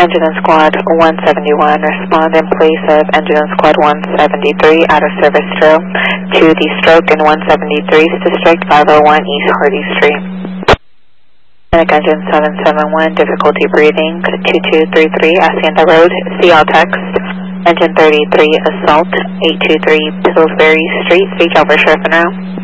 Engine and Squad 171, respond in place of Engine and Squad 173 out of service drill to the stroke in 173's District 501 East Hardy Street. Engine 771, difficulty breathing, 2233 Hacienda Road, see all text. Engine 33, assault, 823 Pillsbury Street, speech over sheriff now.